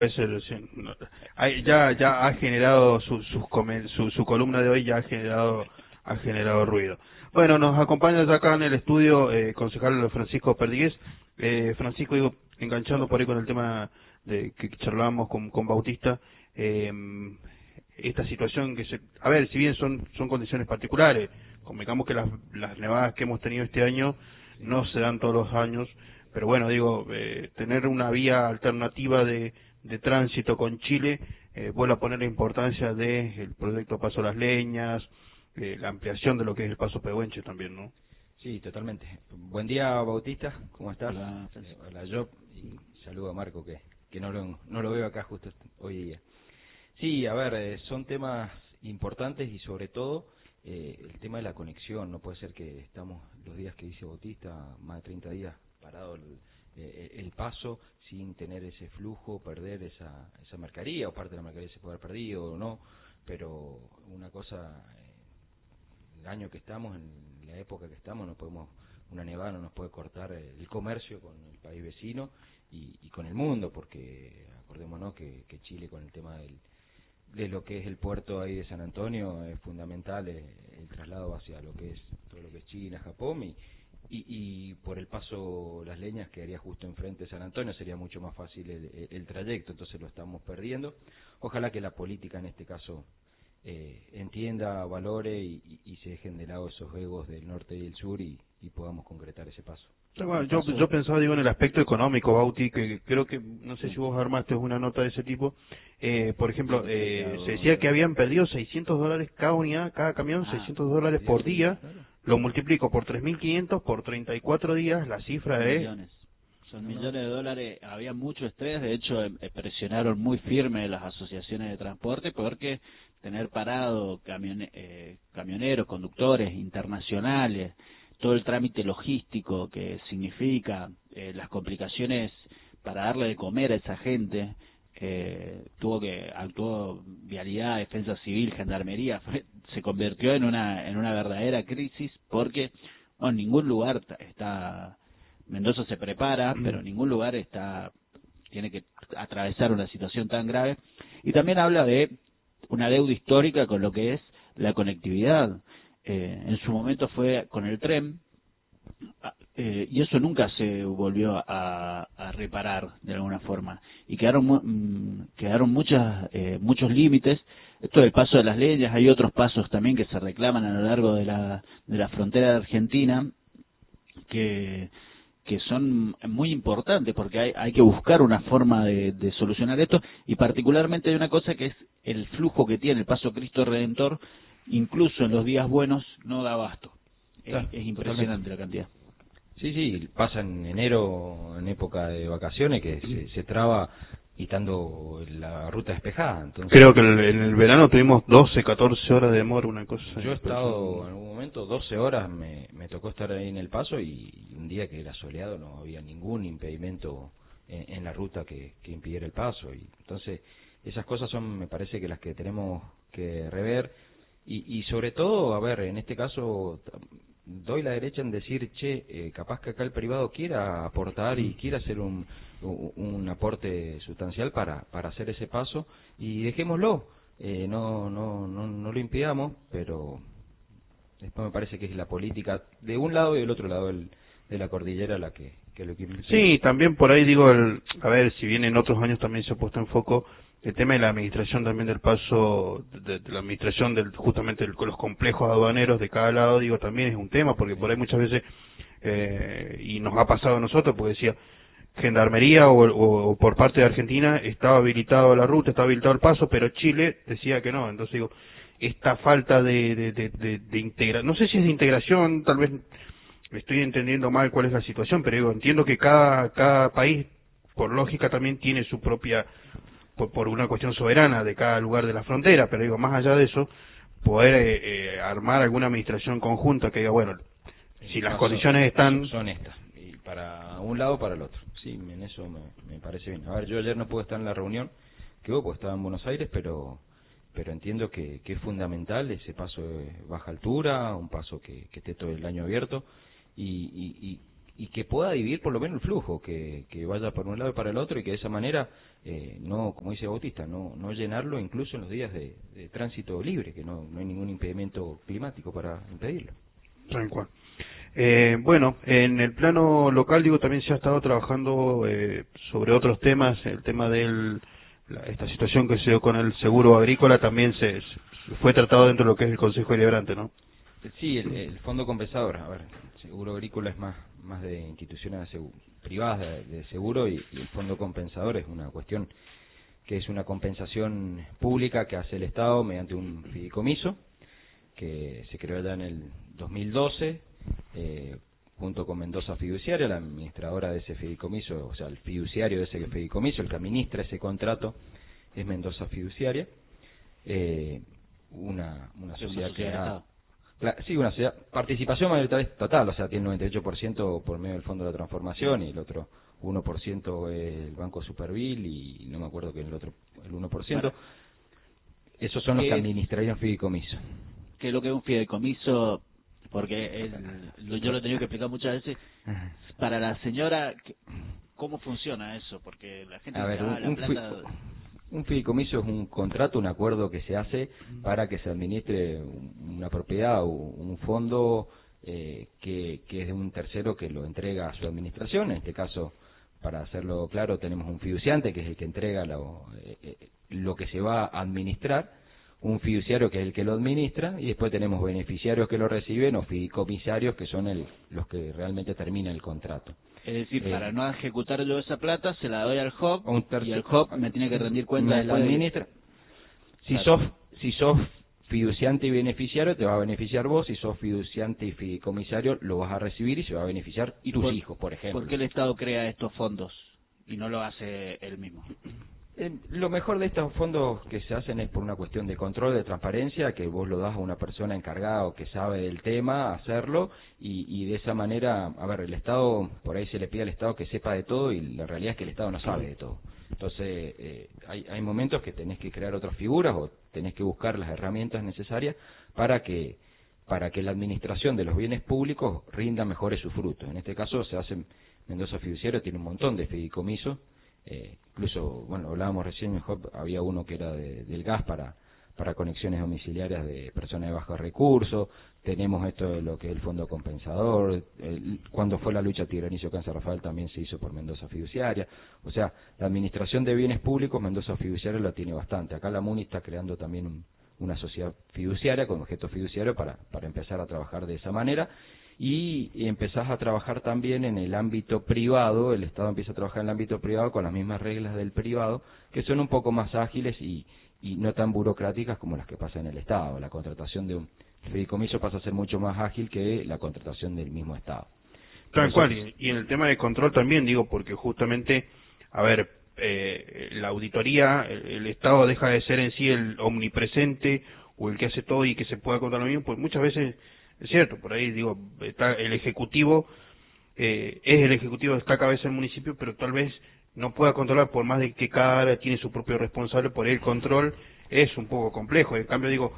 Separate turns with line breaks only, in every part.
Es el, sí, no, ya ha generado su columna de hoy, ya ha generado ruido. Bueno, nos acompaña ya acá en el estudio concejal Francisco Perdigués. Francisco, digo, enganchando por ahí con el tema de que charlábamos con Bautista, esta situación a ver, si bien son condiciones particulares, convengamos que las nevadas que hemos tenido este año no se dan todos los años, pero bueno, digo, tener una vía alternativa de tránsito con Chile, vuelvo a poner la importancia del proyecto Paso Las Leñas, la ampliación de lo que es el Paso Pehuenche también, ¿no?
Sí, totalmente. Buen día, Bautista, ¿cómo estás?
Hola,
Hola, Job, y saludo a Marco, que no lo veo acá justo hoy día. Sí, a ver, son temas importantes y sobre todo el tema de la conexión. No puede ser que estamos los días que dice Bautista, más de 30 días parado el paso sin tener ese flujo, perder esa mercadería, o parte de la mercadería se puede haber perdido o no, pero una cosa, el año que estamos, en la época que estamos, una nevada no nos puede cortar el comercio con el país vecino y con el mundo, porque acordémonos que Chile, con el tema de lo que es el puerto ahí de San Antonio, es fundamental el traslado hacia lo que es todo lo que es China, Japón, y por el paso Las Leñas, que haría justo enfrente de San Antonio, sería mucho más fácil el trayecto, entonces lo estamos perdiendo. Ojalá que la política en este caso entienda, valore y se dejen de lado esos egos del norte y del sur y podamos concretar ese paso.
Bueno, yo pensaba, digo, en el aspecto económico, Bauti, que creo que, no sé si vos armaste una nota de ese tipo, por ejemplo, se decía que habían perdido $600 cada unidad, cada camión, $600 por día, lo multiplico por 3.500 por 34 días, la cifra es...
Son millones de dólares, había mucho estrés, de hecho presionaron muy firme las asociaciones de transporte porque tener parado camioneros, conductores internacionales, todo el trámite logístico que significa, las complicaciones para darle de comer a esa gente, actuó Vialidad, Defensa Civil, Gendarmería, se convirtió en una verdadera crisis porque en ningún lugar está... Mendoza se prepara, pero en ningún lugar tiene que atravesar una situación tan grave. Y también habla de una deuda histórica con lo que es la conectividad. En su momento fue con el tren, y eso nunca se volvió a reparar de alguna forma. Y quedaron muchos límites. Esto del paso de Las Leñas, hay otros pasos también que se reclaman a lo largo de la frontera de Argentina, que son muy importantes porque hay que buscar una forma de solucionar esto, y particularmente hay una cosa que es el flujo que tiene el Paso Cristo Redentor, incluso en los días buenos no da abasto.
Claro,
es impresionante
totalmente
la cantidad.
Sí, pasa en enero, en época de vacaciones, que se traba y estando la ruta despejada. Entonces,
Creo que en el verano tuvimos 12, 14 horas de demora, una cosa.
yo he estado en algún momento 12 horas, me tocó estar ahí en el paso, y un día que era soleado no había ningún impedimento en la ruta que impidiera el paso. Y entonces esas cosas son, me parece, que las que tenemos que rever, y sobre todo, a ver, en este caso doy la derecha en decir, capaz que acá el privado quiera aportar y quiera hacer un aporte sustancial para hacer ese paso, y dejémoslo, no lo impidamos, pero después me parece que es la política de un lado y del otro lado de la cordillera la que lo que impide.
Sí, también por ahí digo, a ver, si bien en otros años también se ha puesto en foco el tema de la administración también del paso, de la administración justamente con los complejos aduaneros de cada lado, digo, también es un tema, porque por ahí muchas veces, y nos ha pasado a nosotros, porque decía, Gendarmería o por parte de Argentina estaba habilitado la ruta, estaba habilitado el paso, pero Chile decía que no. Entonces digo, esta falta de integración, no sé si es de integración, tal vez estoy entendiendo mal cuál es la situación, pero digo, entiendo que cada país, por lógica, también tiene su propia, por una cuestión soberana de cada lugar de la frontera, pero digo, más allá de eso, poder armar alguna administración conjunta que diga, bueno, si las condiciones están...
Son estas, y para un lado o para el otro. Sí, en eso me parece bien. A ver, yo ayer no pude estar en la reunión que hubo, porque estaba en Buenos Aires, pero entiendo que es fundamental ese paso de baja altura, un paso que esté todo el año abierto, y y que pueda dividir por lo menos el flujo, que vaya por un lado y para el otro, y que de esa manera, no, como dice Bautista, no llenarlo incluso en los días de tránsito libre, que no hay ningún impedimento climático para impedirlo.
Tal cual. Bueno, en el plano local, digo, también se ha estado trabajando sobre otros temas. El tema de esta situación que se dio con el seguro agrícola también se fue tratado dentro de lo que es el Consejo Deliberante, ¿no?
Sí, el fondo compensador, a ver, el seguro agrícola es más de instituciones privadas de seguro, y el fondo compensador es una cuestión que es una compensación pública que hace el Estado mediante un fideicomiso que se creó ya en el 2012, junto con Mendoza Fiduciaria, la administradora de ese fideicomiso, o sea, el fiduciario de ese fideicomiso, el que administra ese contrato es Mendoza Fiduciaria, una sociedad que sí, una sociedad, participación mayoritaria estatal, o sea, tiene el 98% por medio del Fondo de la Transformación, y el otro 1% es el Banco Supervil, y no me acuerdo que el otro, el 1%. Bueno, esos son los que administrarían fideicomiso.
¿Qué es lo que es un fideicomiso? Porque yo lo he tenido que explicar muchas veces. Para la señora, ¿cómo funciona eso? Porque la gente
un fideicomiso es un contrato, un acuerdo que se hace para que se administre una propiedad o un fondo que es de un tercero que lo entrega a su administración. En este caso, para hacerlo claro, tenemos un fiduciante, que es el que entrega lo que se va a administrar, un fiduciario, que es el que lo administra, y después tenemos beneficiarios que lo reciben, o fideicomisarios, que son los que realmente terminan el contrato.
Es decir, para no ejecutar yo esa plata, se la doy al JOP, y el JOP me tiene que rendir cuenta de la administra.
Si sos fiduciante y beneficiario, te va a beneficiar vos. Si sos fiduciante y fideicomisario, lo vas a recibir y se va a beneficiar tus hijos, por ejemplo.
¿Por qué el Estado crea estos fondos y no lo hace él mismo?
Lo mejor de estos fondos que se hacen es por una cuestión de control, de transparencia, que vos lo das a una persona encargada o que sabe del tema, hacerlo, y de esa manera, a ver, el Estado, por ahí se le pide al Estado que sepa de todo, y la realidad es que el Estado no sabe de todo. Entonces, hay momentos que tenés que crear otras figuras, o tenés que buscar las herramientas necesarias para que la administración de los bienes públicos rinda mejores sus frutos. En este caso se hace, Mendoza Fiduciario tiene un montón de fideicomisos. Incluso, bueno, hablábamos recién en Hop, había uno que era del gas para conexiones domiciliarias de personas de bajos recursos. Tenemos esto de lo que es el fondo compensador. Cuando fue la lucha Tiranicio-Can Rafael también se hizo por Mendoza Fiduciaria. O sea, la administración de bienes públicos, Mendoza Fiduciaria la tiene bastante. Acá la MUNI está creando también una sociedad fiduciaria con objeto fiduciario para empezar a trabajar de esa manera. Y empezás a trabajar también en el ámbito privado. El Estado empieza a trabajar en el ámbito privado con las mismas reglas del privado, que son un poco más ágiles y no tan burocráticas como las que pasan en el Estado. La contratación de un fideicomiso pasa a ser mucho más ágil que la contratación del mismo Estado.
Tal cual, y en el tema de control también, digo, porque justamente, a ver, la auditoría, el Estado deja de ser en sí el omnipresente o el que hace todo y que se pueda controlar bien, pues muchas veces... Es cierto, por ahí digo, está el Ejecutivo, está a cabeza del municipio, pero tal vez no pueda controlar, por más de que cada área tiene su propio responsable, por ahí el control es un poco complejo. En cambio, digo,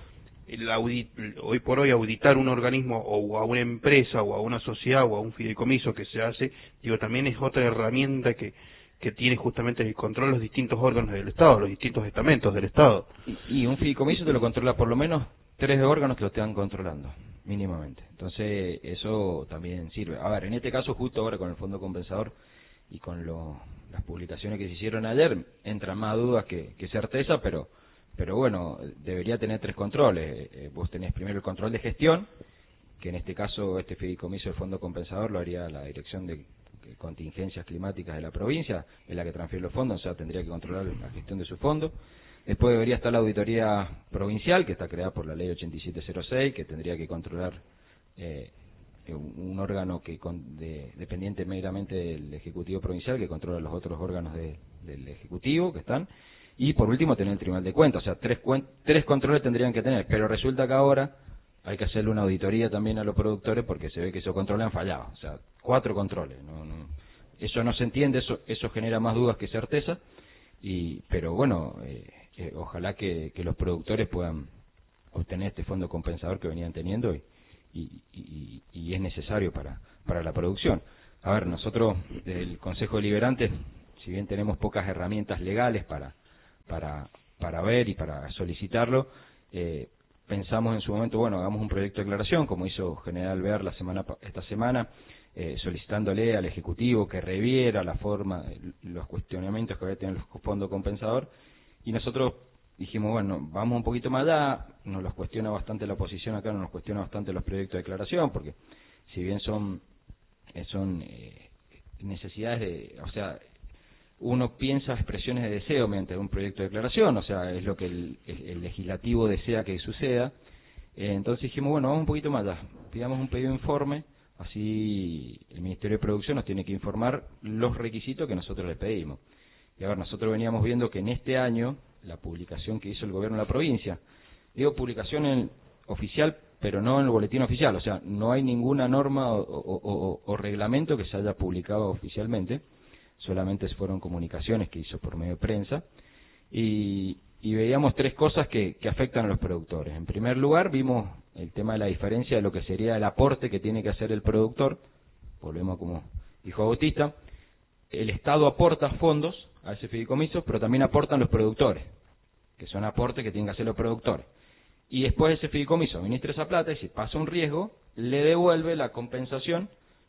hoy por hoy auditar un organismo o a una empresa o a una sociedad o a un fideicomiso que se hace, digo, también es otra herramienta que tiene justamente el control de los distintos órganos del Estado, los distintos estamentos del Estado.
Y un fideicomiso te lo controla por lo menos 3 órganos que lo están controlando, mínimamente. Entonces, eso también sirve. A ver, en este caso, justo ahora con el fondo compensador y con las publicaciones que se hicieron ayer, entran más dudas que certeza, pero bueno, debería tener 3 controles. Vos tenés primero el control de gestión, que en este caso este fideicomiso del fondo compensador lo haría la Dirección de Contingencias Climáticas de la provincia, es la que transfiere los fondos, o sea, tendría que controlar la gestión de su fondo. Después debería estar la auditoría provincial, que está creada por la ley 8706, que tendría que controlar un órgano dependiente meramente del Ejecutivo Provincial, que controla los otros órganos del Ejecutivo que están. Y por último tener el Tribunal de Cuentas, o sea, 3 controles tendrían que tener, pero resulta que ahora hay que hacerle una auditoría también a los productores porque se ve que esos controles han fallado, o sea, 4 controles. Eso no se entiende, eso genera más dudas que certeza, pero bueno... ojalá que los productores puedan obtener este fondo compensador que venían teniendo y es necesario para la producción. A ver, nosotros del Consejo Deliberante, si bien tenemos pocas herramientas legales para ver y para solicitarlo, pensamos en su momento, bueno, hagamos un proyecto de declaración, como hizo General Ver esta semana, solicitándole al Ejecutivo que reviera la forma, los cuestionamientos que había tenido el Fondo Compensador, y nosotros dijimos, bueno, vamos un poquito más allá, nos los cuestiona bastante la oposición acá, nos cuestiona bastante los proyectos de declaración, porque si bien son necesidades de, o sea, uno piensa expresiones de deseo mediante un proyecto de declaración, o sea, es lo que el legislativo desea que suceda. Entonces dijimos, bueno, vamos un poquito más allá, pidamos un pedido de informe, así el Ministerio de Producción nos tiene que informar los requisitos que nosotros le pedimos. Y a ver, nosotros veníamos viendo que en este año, la publicación que hizo el gobierno de la provincia, digo publicación oficial, pero no en el boletín oficial, o sea, no hay ninguna norma o reglamento que se haya publicado oficialmente, solamente fueron comunicaciones que hizo por medio de prensa, y veíamos tres cosas que afectan a los productores. En primer lugar, vimos el tema de la diferencia de lo que sería el aporte que tiene que hacer el productor, volvemos como dijo Bautista, el Estado aporta fondos a ese fideicomiso, pero también aportan los productores, que son aportes que tienen que hacer los productores. Y después ese fideicomiso administra esa plata y si pasa un riesgo, le devuelve la compensación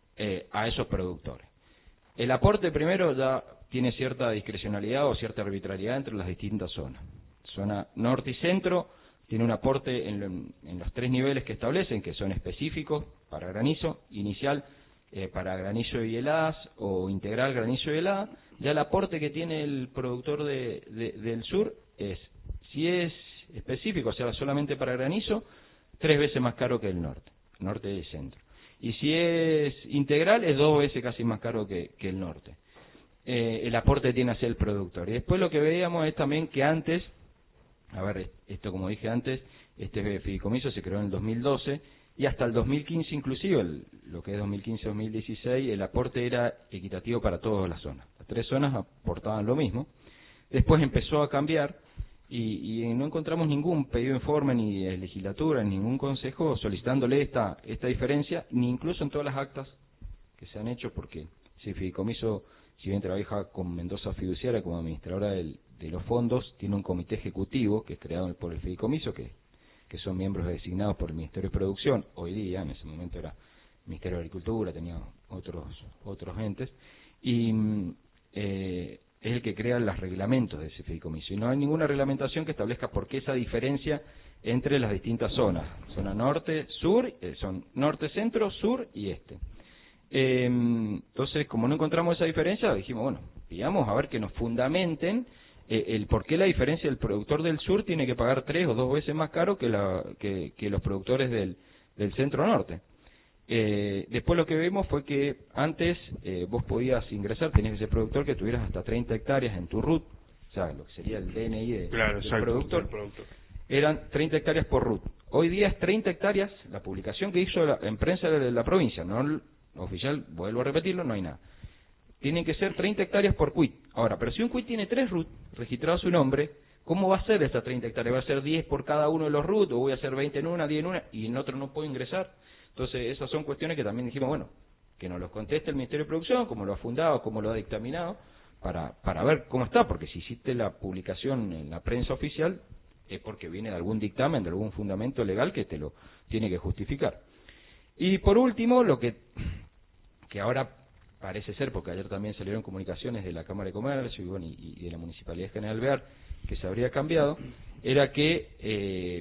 a esos productores. El aporte primero ya tiene cierta discrecionalidad o cierta arbitrariedad entre las distintas zonas. Zona norte y centro tiene un aporte en los tres niveles que establecen, que son específicos para granizo, inicial para granizo y heladas o integral granizo y helada. Ya el aporte que tiene el productor del sur es, si es específico, o sea, solamente para granizo, 3 veces más caro que el norte y el centro. Y si es integral, es 2 veces casi más caro que el norte. El aporte tiene hacia el productor. Y después lo que veíamos es también que antes, a ver, esto como dije antes, este fideicomiso se creó en el 2012 y hasta el 2015 inclusive, lo que es 2015-2016, el aporte era equitativo para todas las zonas. Las 3 zonas aportaban lo mismo. Después empezó a cambiar y no encontramos ningún pedido de informe ni de legislatura, ni ningún consejo solicitándole esta diferencia, ni incluso en todas las actas que se han hecho, porque ese fideicomiso, si bien trabaja con Mendoza Fiduciaria como administradora de los fondos, tiene un comité ejecutivo que es creado por el fideicomiso, que son miembros designados por el Ministerio de Producción, hoy día, en ese momento era el Ministerio de Agricultura, tenía otros entes, y es el que crea los reglamentos de ese fideicomiso. Y no hay ninguna reglamentación que establezca por qué esa diferencia entre las distintas zonas. Zona norte, sur, son norte, centro, sur y este. Entonces, como no encontramos esa diferencia, dijimos, bueno, pidamos a ver que nos fundamenten el por qué la diferencia del productor del sur tiene que pagar 3 o 2 veces más caro que los productores del centro norte. Después lo que vimos fue que antes vos podías ingresar, tenías que ser productor que tuvieras hasta 30 hectáreas en tu RUT, o sea, lo que sería el DNI del productor. Eran 30 hectáreas por RUT. Hoy día es 30 hectáreas, la publicación que hizo en prensa de la provincia, no oficial, vuelvo a repetirlo, no hay nada. Tienen que ser 30 hectáreas por quit. Ahora, pero si un quit tiene 3 RUT registrados a su nombre, ¿cómo va a ser esas 30 hectáreas? ¿Va a ser 10 por cada uno de los RUT o voy a hacer 20 en una, 10 en una y en otro no puedo ingresar? Entonces, esas son cuestiones que también dijimos, bueno, que nos los conteste el Ministerio de Producción, cómo lo ha fundado, cómo lo ha dictaminado, para ver cómo está, porque si hiciste la publicación en la prensa oficial, es porque viene de algún dictamen, de algún fundamento legal que te lo tiene que justificar. Y por último, lo que ahora parece ser, porque ayer también salieron comunicaciones de la Cámara de Comercio y de la Municipalidad General Bear, que se habría cambiado, era que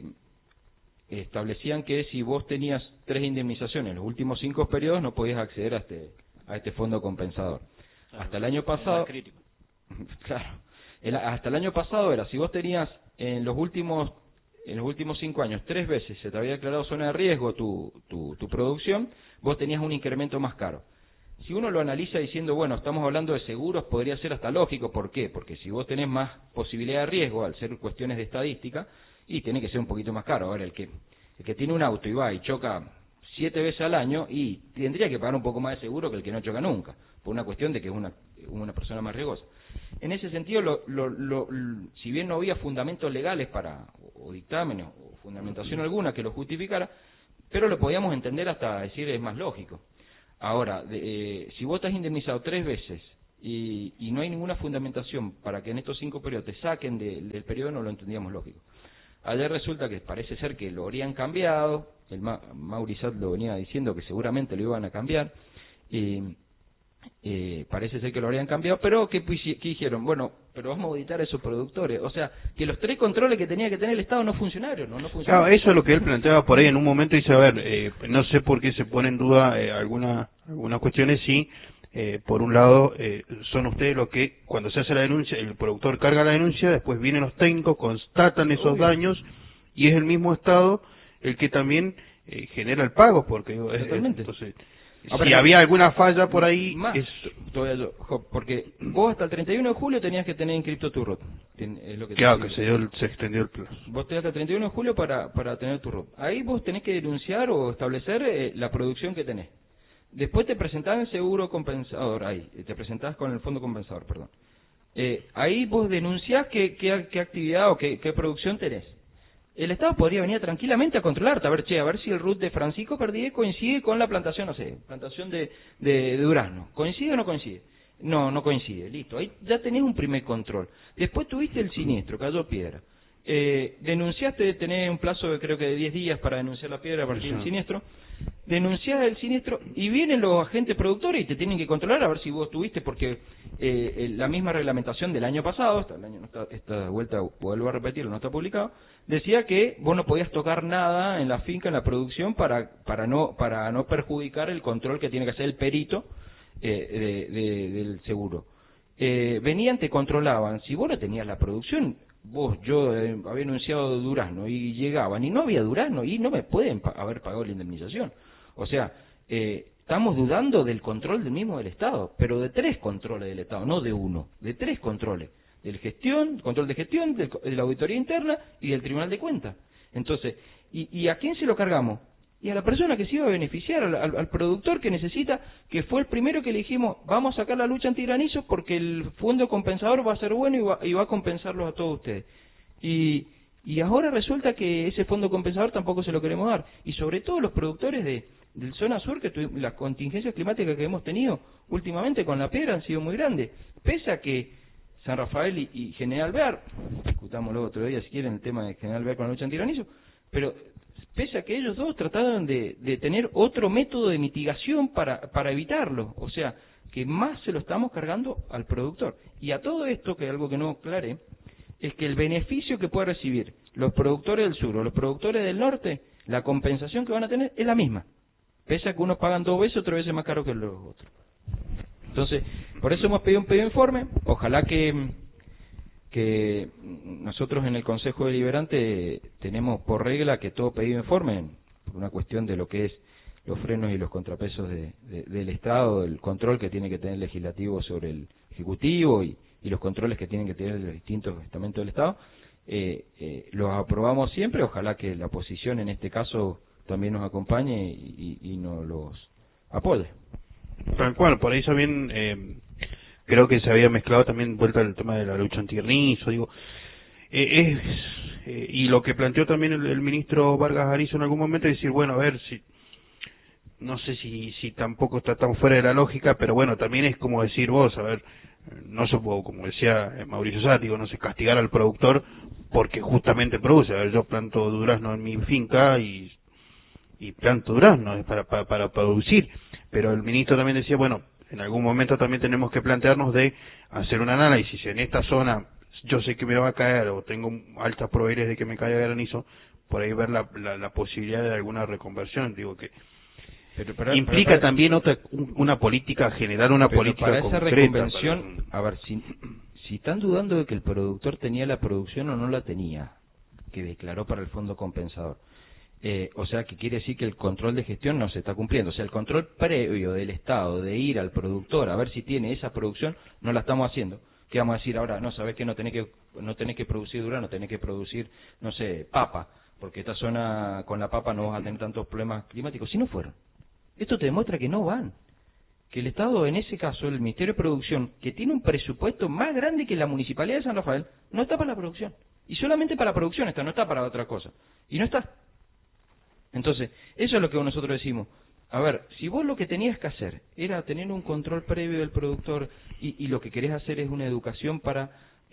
establecían que si vos tenías 3 indemnizaciones en los últimos 5 periodos no podías acceder a este fondo compensador. Claro, hasta el año pasado, claro, hasta el año pasado era, si vos tenías en los últimos 5 años 3 veces se te había declarado zona de riesgo tu producción, vos tenías un incremento más caro. Si uno lo analiza diciendo, bueno, estamos hablando de seguros, podría ser hasta lógico. ¿Por qué? Porque si vos tenés más posibilidad de riesgo, al ser cuestiones de estadística, y tiene que ser un poquito más caro. Ahora, el que tiene un auto y va y choca 7 veces al año, y tendría que pagar un poco más de seguro que el que no choca nunca, por una cuestión de que es una persona más riesgosa. En ese sentido, si bien no había fundamentos legales o dictámenes, o fundamentación alguna que lo justificara, pero lo podíamos entender hasta decir es más lógico. Ahora, si vos estás indemnizado 3 veces y no hay ninguna fundamentación para que en estos 5 periodos te saquen del periodo, no lo entendíamos lógico. Ayer resulta que parece ser que lo habrían cambiado, el Mauricio lo venía diciendo que seguramente lo iban a cambiar, parece ser que lo habrían cambiado, pero ¿qué dijeron? Bueno, pero vamos a auditar a esos productores. O sea, que los 3 controles que tenía que tener el Estado no funcionaron, no funcionaron.
Claro, eso es lo que él planteaba por ahí en un momento. Dice, a ver, no sé por qué se pone en duda algunas cuestiones, sí. Por un lado, son ustedes los que, cuando se hace la denuncia, el productor carga la denuncia, después vienen los técnicos, constatan esos daños, y es el mismo Estado el que también genera el pago, porque entonces, si había alguna falla por ahí...
Más, porque vos hasta el 31 de julio tenías que tener inscripto tu ROT.
Claro, que se extendió el plazo.
Vos tenés hasta el 31 de julio para tener tu ROT. Ahí vos tenés que denunciar o establecer la producción que tenés. Después te presentás el seguro compensador, te presentás con el fondo compensador, perdón. Ahí vos denunciás qué actividad o qué producción tenés. El Estado podría venir tranquilamente a controlarte, a ver si el RUT de Francisco Perdí coincide con la plantación, no sé, plantación de durazno. ¿Coincide o no coincide? No coincide, listo. Ahí ya tenés un primer control. Después tuviste el siniestro, cayó piedra. Denunciaste, tenés un plazo de creo que de 10 días para denunciar la piedra a partir del siniestro. Denunciás el siniestro y vienen los agentes productores y te tienen que controlar a ver si vos tuviste, porque la misma reglamentación del año pasado, esta vuelta vuelvo a repetirlo, no está publicado, decía que vos no podías tocar nada en la finca, en la producción, para no perjudicar el control que tiene que hacer el perito del seguro. Venían, te controlaban, si vos no tenías la producción, yo había anunciado durazno y llegaban y no había durazno y no me pueden haber pagado la indemnización. O sea, estamos dudando del control del Estado, pero de 3 controles del Estado, no de 1, de 3 controles. Control de gestión, de la auditoría interna y del Tribunal de Cuentas. Entonces, ¿y a quién se lo cargamos? Y a la persona que se iba a beneficiar, al productor que necesita, que fue el primero que le dijimos, vamos a sacar la lucha antigranizo porque el fondo compensador va a ser bueno y va a compensarlos a todos ustedes. Y ahora resulta que ese fondo compensador tampoco se lo queremos dar. Y sobre todo los productores del zona sur, que las contingencias climáticas que hemos tenido últimamente con la piedra han sido muy grandes. Pese a que San Rafael y General Bear, discutamos luego otro día si quieren el tema de General Bear con la lucha antigranizo, pero pese a que ellos dos trataron de tener otro método de mitigación para evitarlo, o sea, que más se lo estamos cargando al productor. Y a todo esto, que es algo que no aclaré, es que el beneficio que puede recibir los productores del sur o los productores del norte, la compensación que van a tener es la misma, pese a que unos pagan 2 veces o 3 veces más caro que los otros. Entonces, por eso hemos pedido un pedido de informe, ojalá que nosotros en el Consejo Deliberante tenemos por regla que todo pedido de informe, por una cuestión de lo que es los frenos y los contrapesos del Estado, el control que tiene que tener el legislativo sobre el ejecutivo y los controles que tienen que tener los distintos estamentos del Estado, los aprobamos siempre, ojalá que la oposición en este caso también nos acompañe y nos los apoye.
Tal cual, por eso bien... creo que se había mezclado también vuelta el tema de la lucha antigranizo, digo, y lo que planteó también el ministro Vargas Arizo en algún momento, es decir, bueno, a ver, no sé si tampoco está tan fuera de la lógica, pero bueno, también es como decir vos, a ver, no se puede, como decía Mauricio Sá, no sé, castigar al productor porque justamente produce, a ver, yo planto durazno en mi finca y planto durazno para producir, pero el ministro también decía, bueno, en algún momento también tenemos que plantearnos de hacer un análisis. En esta zona yo sé que me va a caer o tengo altas probabilidades de que me caiga granizo, por ahí ver la posibilidad de alguna reconversión. Digo que implica también una política, generar una política
para esa
concreta.
Reconversión, a ver, si están dudando de que el productor tenía la producción o no la tenía, que declaró para el fondo compensador, o sea, que quiere decir que el control de gestión no se está cumpliendo. O sea, el control previo del Estado de ir al productor a ver si tiene esa producción, no la estamos haciendo. ¿Qué vamos a decir ahora? No, sabés que no tenés que producir durazno, tenés que producir, no sé, papa, porque esta zona con la papa no vas a tener tantos problemas climáticos. Si no fueron. Esto te demuestra que no van. Que el Estado, en ese caso, el Ministerio de Producción, que tiene un presupuesto más grande que la Municipalidad de San Rafael, no está para la producción. Y solamente para la producción está, no está para otra cosa. Y no está. Entonces, eso es lo que nosotros decimos. a ver, si vos lo que tenías que hacer era tener un control previo del productor y lo que querés hacer es una educación para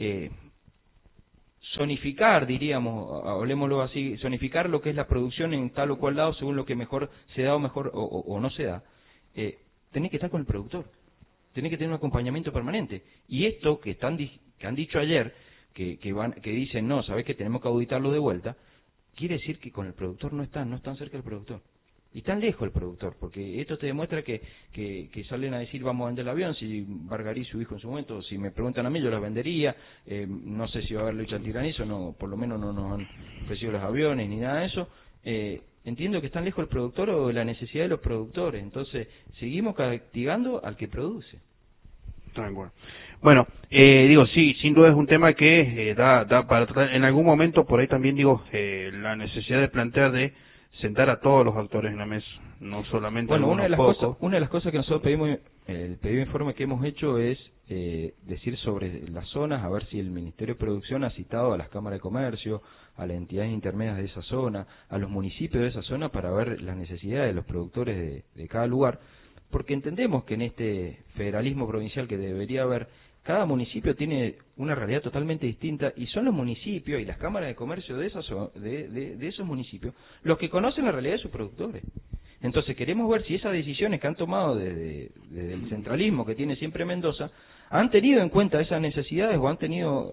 zonificar, diríamos, hablemoslo así, zonificar lo que es la producción en tal o cual lado según lo que mejor se da o mejor o no se da, tenés que estar con el productor, tenés que tener un acompañamiento permanente. Y esto que han dicho ayer, que dicen, no, sabés que tenemos que auditarlo de vuelta, quiere decir que con el productor no están cerca del productor. Y tan lejos el productor, porque esto te demuestra que salen a decir vamos a vender el avión, si Bargarí su hijo en su momento, si me preguntan a mí yo los vendería, no sé si va a haber lucha antigranizo, no, por lo menos no nos han ofrecido los aviones ni nada de eso. Entiendo que están lejos el productor o la necesidad de los productores, entonces seguimos castigando al que produce.
Bueno, digo, sí, sin duda es un tema que da para tratar. En algún momento, por ahí también digo, la necesidad de plantear de sentar a todos los actores en la mesa, no solamente
una de las
pocos.
cosas que nosotros pedimos, el pedido de informe que hemos hecho es decir sobre las zonas, a ver si el Ministerio de Producción ha citado a las cámaras de comercio, a las entidades intermedias de esa zona, a los municipios de esa zona para ver las necesidades de los productores de cada lugar, porque entendemos que en este federalismo provincial que debería haber, cada municipio tiene una realidad totalmente distinta y son los municipios y las cámaras de comercio de esos municipios los que conocen la realidad de sus productores. Entonces queremos ver si esas decisiones que han tomado desde el centralismo que tiene siempre Mendoza han tenido en cuenta esas necesidades o han tenido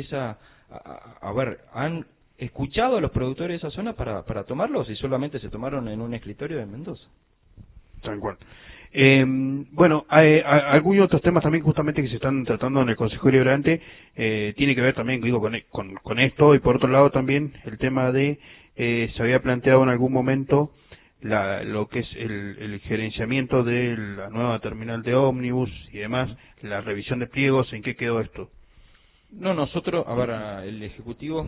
han escuchado a los productores de esa zona para tomarlos y solamente se tomaron en un escritorio de Mendoza.
Tal cual. Bueno, hay algunos otros temas también justamente que se están tratando en el Consejo Deliberante, tiene que ver también, digo, con esto, y por otro lado también el tema de, se había planteado en algún momento lo que es el gerenciamiento de la nueva terminal de ómnibus y demás, la revisión de pliegos, ¿en qué quedó esto?
No, nosotros, el Ejecutivo,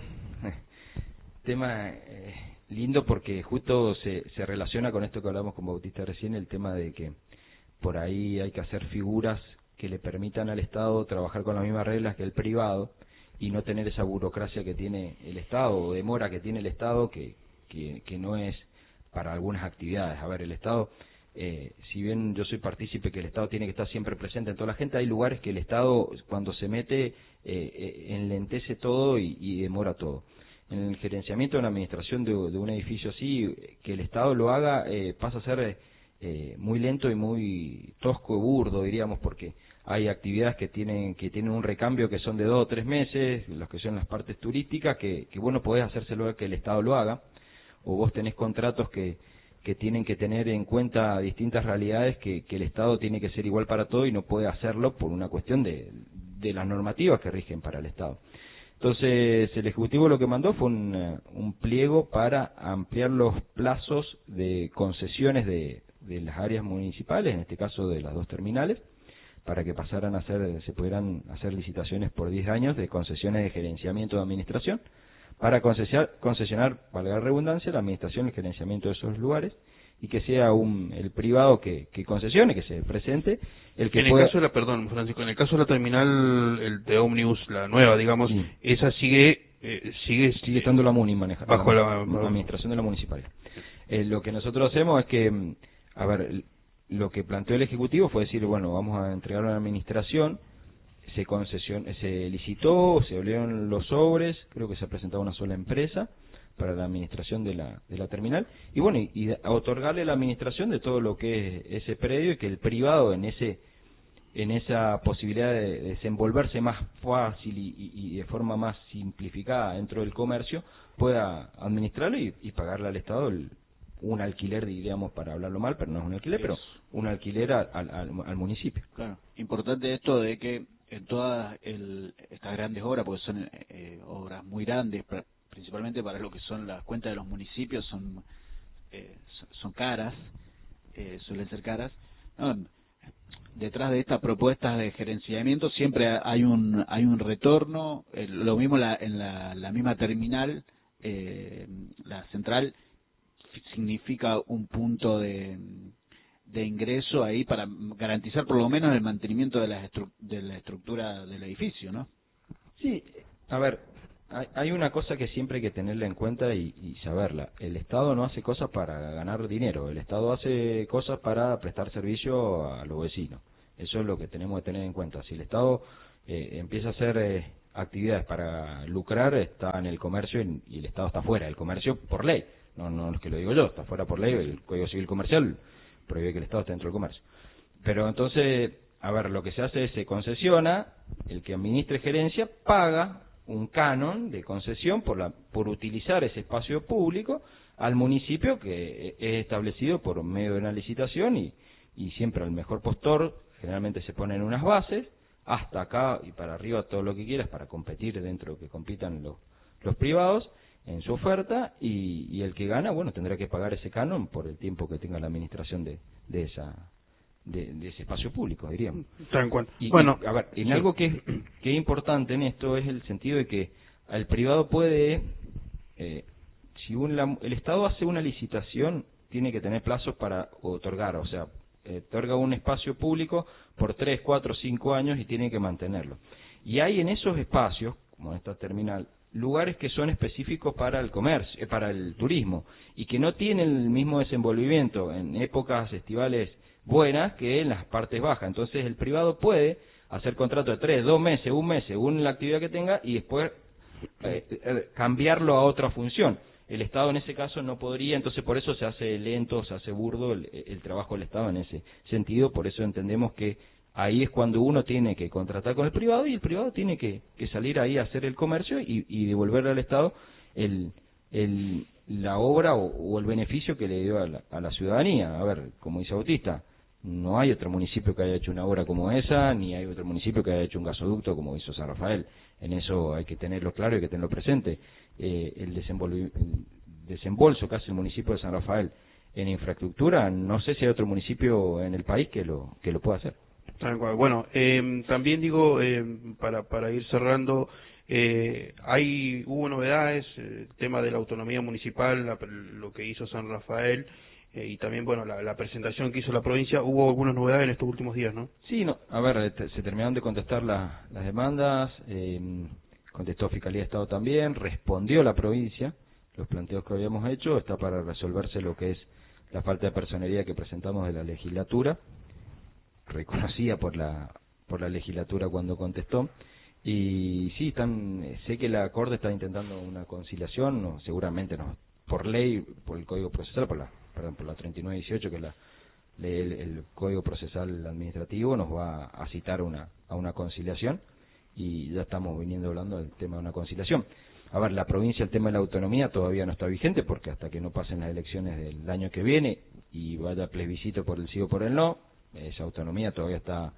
tema lindo porque justo se relaciona con esto que hablamos con Bautista recién, el tema de que por ahí hay que hacer figuras que le permitan al Estado trabajar con las mismas reglas que el privado y no tener esa burocracia que tiene el Estado o demora que tiene el Estado que no es para algunas actividades. A ver, el Estado, si bien yo soy partícipe que el Estado tiene que estar siempre presente en toda la gente, hay lugares que el Estado cuando se mete enlentece todo y demora todo. En el gerenciamiento de una administración de un edificio así, que el Estado lo haga pasa a ser muy lento y muy tosco y burdo, diríamos, porque hay actividades que tienen un recambio que son de 2 o 3 meses, los que son las partes turísticas, que bueno, podés hacérselo que el Estado lo haga, o vos tenés contratos que tienen que tener en cuenta distintas realidades que el Estado tiene que ser igual para todo y no puede hacerlo por una cuestión de las normativas que rigen para el Estado. Entonces, el Ejecutivo lo que mandó fue un pliego para ampliar los plazos de concesiones de las áreas municipales, en este caso de las 2 terminales, para que se pudieran hacer licitaciones por 10 años de concesiones de gerenciamiento de administración, para concesionar, valga la redundancia, la administración y el gerenciamiento de esos lugares, y que sea el privado que concesione, que se presente, el que pueda...
Perdón, Francisco, en el caso de la terminal el de ómnibus, la nueva, digamos, sí. Esa sigue
estando la MUNI manejada,
bajo la
administración de la municipalidad. Lo que nosotros hacemos es que, lo que planteó el Ejecutivo fue decir, bueno, vamos a entregar a la administración, se licitó, se abrieron los sobres, creo que se ha presentado una sola empresa para la administración de la terminal, y bueno, y a otorgarle la administración de todo lo que es ese predio y que el privado en esa posibilidad de desenvolverse más fácil y de forma más simplificada dentro del comercio pueda administrarlo y pagarle al Estado un alquiler, diríamos, para hablarlo mal, pero no es un alquiler, pero un alquiler al municipio.
Claro, importante esto de que en todas estas grandes obras, porque son obras muy grandes, principalmente para lo que son las cuentas de los municipios, son caras, suelen ser caras. No, detrás de estas propuestas de gerenciamiento siempre hay un retorno, lo mismo en la misma terminal, la central significa un punto de ingreso ahí para garantizar por lo menos el mantenimiento de la estructura del edificio, ¿no?
Sí, hay una cosa que siempre hay que tenerla en cuenta y saberla. El Estado no hace cosas para ganar dinero, el Estado hace cosas para prestar servicio a los vecinos. Eso es lo que tenemos que tener en cuenta. Si el Estado empieza a hacer actividades para lucrar, está en el comercio y el Estado está fuera del comercio por ley. No es que lo digo yo, está fuera por ley, el Código Civil Comercial prohíbe que el Estado esté dentro del comercio. Pero entonces, a ver, lo que se hace es se concesiona, el que administre gerencia paga un canon de concesión por utilizar ese espacio público al municipio, que es establecido por medio de una licitación y siempre al mejor postor generalmente se ponen unas bases hasta acá y para arriba todo lo que quieras para competir dentro que compitan los privados en su oferta y el que gana, bueno, tendrá que pagar ese canon por el tiempo que tenga la administración de ese espacio público, diríamos.
Tal cual.
Bueno, a ver,
sí.
algo que es importante en esto es el sentido de que el privado puede, si el Estado hace una licitación, tiene que tener plazos para otorgar, o sea, otorga un espacio público por 3, 4, 5 años y tiene que mantenerlo. Y hay en esos espacios, como esta terminal, lugares que son específicos para el comercio, para el turismo, y que no tienen el mismo desenvolvimiento en épocas estivales buenas que en las partes bajas. Entonces el privado puede hacer contratos de 3, 2 meses, 1 mes, según la actividad que tenga, y después cambiarlo a otra función. El Estado en ese caso no podría, entonces por eso se hace lento, se hace burdo el trabajo del Estado en ese sentido. Por eso entendemos que ahí es cuando uno tiene que contratar con el privado y el privado tiene que salir ahí a hacer el comercio y devolverle al Estado la obra o el beneficio que le dio a la ciudadanía. A ver, como dice Bautista, no hay otro municipio que haya hecho una obra como esa, ni hay otro municipio que haya hecho un gasoducto como hizo San Rafael. En eso hay que tenerlo claro y hay que tenerlo presente. El desembolso que hace el municipio de San Rafael en infraestructura, no sé si hay otro municipio en el país que lo pueda hacer.
Bueno, también digo, para ir cerrando, hubo novedades, el tema de la autonomía municipal, lo que hizo San Rafael, y también, bueno, la presentación que hizo la provincia. Hubo algunas novedades en estos últimos días, ¿no?
Sí, a ver, se terminaron de contestar las demandas, contestó Fiscalía de Estado también, respondió la provincia, los planteos que habíamos hecho, está para resolverse lo que es la falta de personería que presentamos de la legislatura, reconocida por la legislatura cuando contestó, y sí, sé que la Corte está intentando una conciliación, seguramente no, por ley, por el Código Procesal, por la 3918, que es el Código Procesal Administrativo, nos va a citar a una conciliación, y ya estamos viniendo hablando del tema de una conciliación. A ver, la provincia, el tema de la autonomía todavía no está vigente, porque hasta que no pasen las elecciones del año que viene y vaya plebiscito por el sí o por el no, esa autonomía todavía está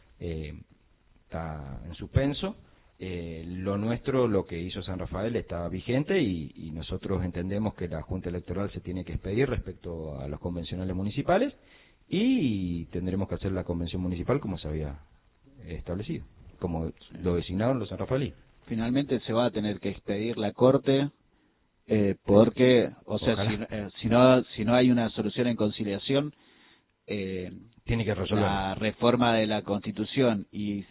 en suspenso. Lo nuestro, lo que hizo San Rafael, está vigente y nosotros entendemos que la Junta Electoral se tiene que expedir respecto a los convencionales municipales y tendremos que hacer la convención municipal como se había establecido, como lo designaron los sanrafaelíes.
Finalmente se va a tener que expedir la Corte porque, o sea, si no hay una solución en conciliación,
tiene que resolver
la reforma de la Constitución y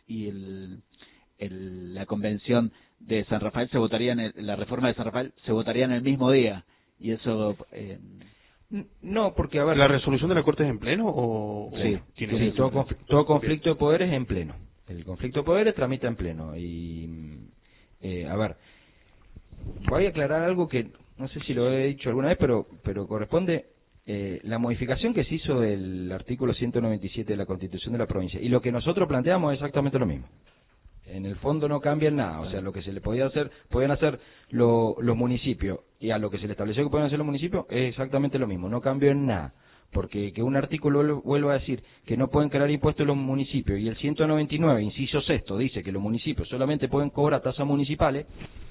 la convención de San Rafael la reforma de San Rafael se votaría en el mismo día, y eso
no, porque a ver,
¿la resolución de la Corte es en pleno o
sí,
tiene
todo conflicto de poderes en pleno? El conflicto de poderes tramita en pleno y a ver, voy a aclarar algo que no sé si lo he dicho alguna vez, pero corresponde. La modificación que se hizo del artículo 197 de la Constitución de la provincia y lo que nosotros planteamos es exactamente lo mismo. En el fondo no cambia en nada, o sea, lo que se le podían hacer los municipios y a lo que se le estableció que pueden hacer los municipios es exactamente lo mismo, no cambió en nada. Porque que un artículo vuelva a decir que no pueden crear impuestos los municipios y el 199, inciso sexto, dice que los municipios solamente pueden cobrar tasas municipales,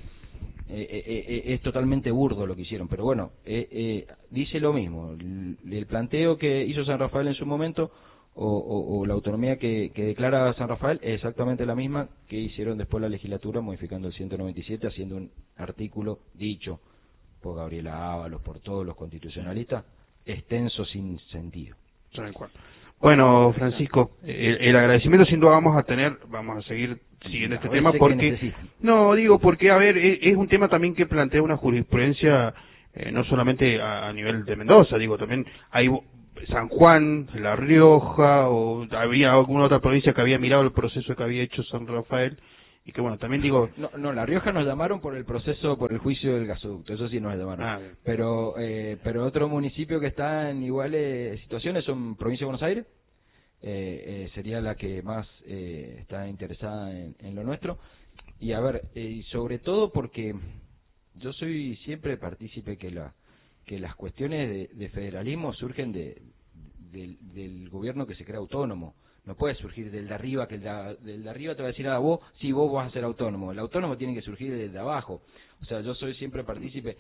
es totalmente burdo lo que hicieron. Pero bueno, dice lo mismo. El planteo que hizo San Rafael en su momento o la autonomía que declara San Rafael es exactamente la misma que hicieron después la legislatura modificando el 197, haciendo un artículo dicho por Gabriela Ábalos, por todos los constitucionalistas, extenso sin sentido.
Bueno, Francisco, el agradecimiento sin duda vamos a seguir siguiendo este tema porque, no, digo porque, a ver, es un tema también que plantea una jurisprudencia, no solamente a nivel de Mendoza, digo, también hay San Juan, La Rioja, o había alguna otra provincia que había mirado el proceso que había hecho San Rafael, y que bueno, también digo...
No, La Rioja nos llamaron por el proceso, por el juicio del gasoducto, eso sí nos llamaron. Pero otro municipio que está en iguales situaciones son Provincia de Buenos Aires, sería la que más está interesada en lo nuestro. Y a ver, sobre todo porque yo soy siempre partícipe que las cuestiones de federalismo surgen del gobierno que se crea autónomo. No puede surgir del de arriba, que del de arriba te va a decir, vos vas a ser autónomo. El autónomo tiene que surgir desde abajo. O sea, yo soy siempre partícipe.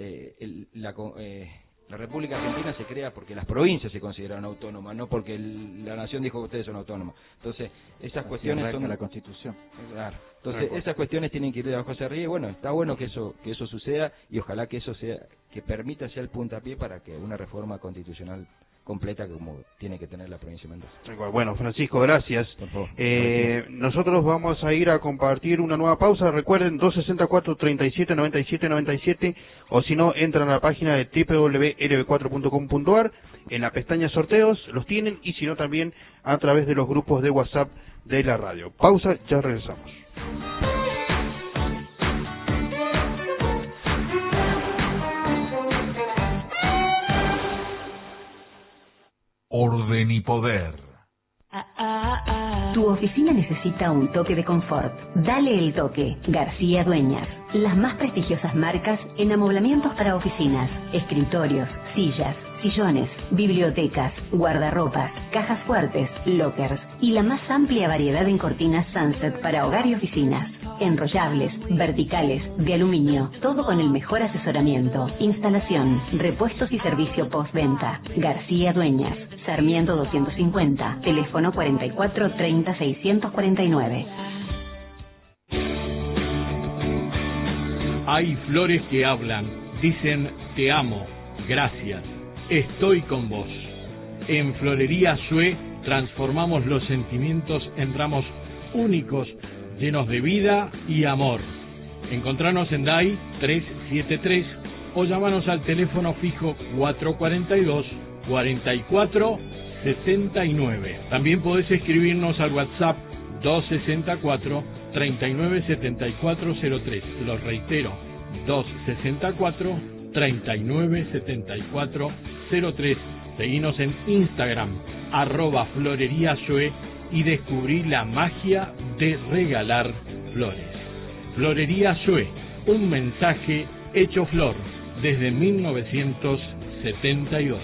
La República Argentina se crea porque las provincias se consideran autónomas, no porque la nación dijo que ustedes son autónomos. Entonces, esas cuestiones son la Constitución. Claro. Entonces, esas cuestiones tienen que ir de abajo hacia arriba. Y bueno, está bueno que eso suceda y ojalá que eso sea, que permita ser el puntapié para que una reforma constitucional completa como tiene que tener la provincia de Mendoza.
Bueno, Francisco, gracias. Nosotros vamos a ir a compartir una nueva pausa. Recuerden, 264-37-97-97, o si no, entran a la página de www.lb4.com.ar, en la pestaña sorteos los tienen, y si no, también a través de los grupos de WhatsApp de la radio. Pausa, ya regresamos.
Orden y poder.
Tu oficina necesita un toque de confort. Dale el toque. García Dueñas. Las más prestigiosas marcas en amoblamientos para oficinas, escritorios, sillas, sillones, bibliotecas, guardarropas, cajas fuertes, lockers y la más amplia variedad en cortinas Sunset para hogar y oficinas. Enrollables, verticales, de aluminio, todo con el mejor asesoramiento, instalación, repuestos y servicio postventa. García Dueñas, Sarmiento 250, teléfono 44 30 649.
Hay flores que hablan, dicen te amo, gracias, estoy con vos. En Florería Sue transformamos los sentimientos en ramos únicos, llenos de vida y amor. Encontranos en DAI 373 o llámanos al teléfono fijo 442-4479. También podés escribirnos al WhatsApp 264-397403. Lo reitero, 264-397403. Seguinos en Instagram, @FloreriaSue, y descubrí la magia de regalar flores. Florería Sue, un mensaje hecho flor desde 1972.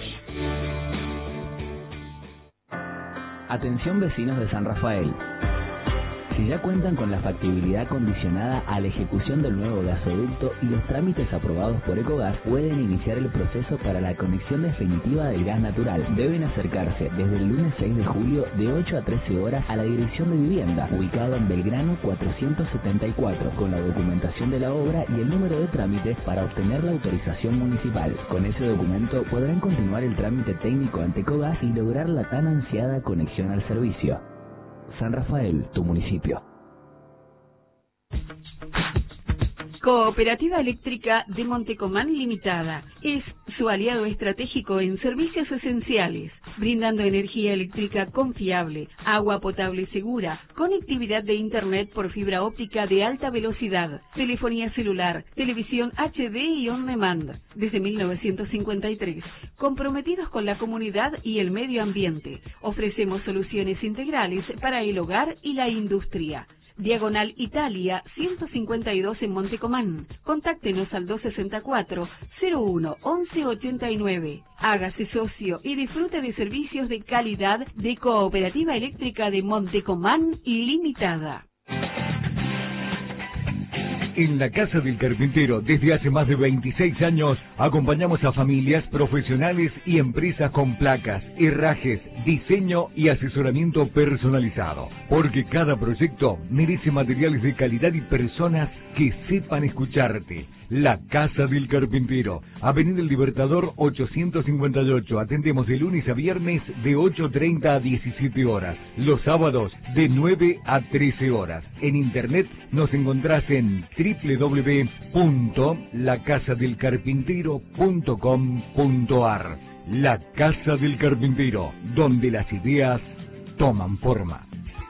Atención vecinos de San Rafael. Si ya cuentan con la factibilidad condicionada a la ejecución del nuevo gasoducto y los trámites aprobados por Ecogas, pueden iniciar el proceso para la conexión definitiva del gas natural. Deben acercarse desde el lunes 6 de julio de 8 a 13 horas a la Dirección de Vivienda, ubicada en Belgrano 474, con la documentación de la obra y el número de trámites para obtener la autorización municipal. Con ese documento podrán continuar el trámite técnico ante Ecogas y lograr la tan ansiada conexión al servicio. San Rafael, tu municipio.
Cooperativa Eléctrica de Montecomán Limitada es su aliado estratégico en servicios esenciales, brindando energía eléctrica confiable, agua potable segura, conectividad de Internet por fibra óptica de alta velocidad, telefonía celular, televisión HD y on demand. Desde 1953, comprometidos con la comunidad y el medio ambiente, ofrecemos soluciones integrales para el hogar y la industria. Diagonal Italia 152 en Montecomán. Contáctenos al 264-01-1189. Hágase socio y disfrute de servicios de calidad de Cooperativa Eléctrica de Montecomán Limitada.
En la Casa del Carpintero, desde hace más de 26 años, acompañamos a familias, profesionales y empresas con placas, herrajes, diseño y asesoramiento personalizado. Porque cada proyecto merece materiales de calidad y personas que sepan escucharte. La Casa del Carpintero, Avenida El Libertador 858. Atendemos de lunes a viernes de 8:30 a 17 horas. Los sábados de 9 a 13 horas. En internet nos encontrás en www.lacasadelcarpintero.com.ar. La Casa del Carpintero, donde las ideas toman forma.